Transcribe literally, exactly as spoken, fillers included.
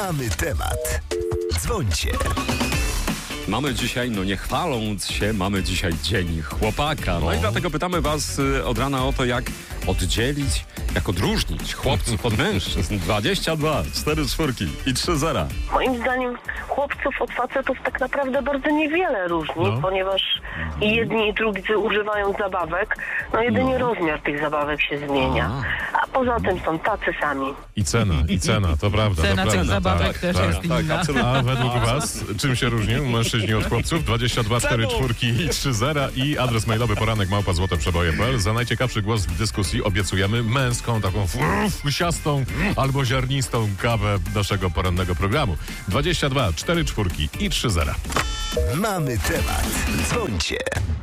Mamy temat. Dzwońcie. Mamy dzisiaj, no nie chwaląc się, mamy dzisiaj dzień chłopaka. No i dlatego pytamy was y, od rana o to, jak oddzielić, jak odróżnić chłopców od mężczyzn. dwadzieścia dwa, cztery czwórki i trzy zera. Moim zdaniem chłopców od facetów tak naprawdę bardzo niewiele różni, No. ponieważ i jedni i drudzy używają zabawek, no jedynie rozmiar tych zabawek się zmienia. A poza tym są tacy sami. I cena, i cena, to prawda. Cena to tych prawda. zabawek tak, też tak. jest inna. absolutnie. A według was, czym się różnią mężczyźni od chłopców? dwadzieścia dwa, cztery czwórki i trzy zera i adres mailowy poranek małpa złote przeboje kropka p l. Za najciekawszy głos w dyskusji obiecujemy męską, taką fusiastą albo ziarnistą kawę naszego porannego programu. dwadzieścia dwa, cztery czwórki i trzy zera. Mamy temat. Dzwońcie.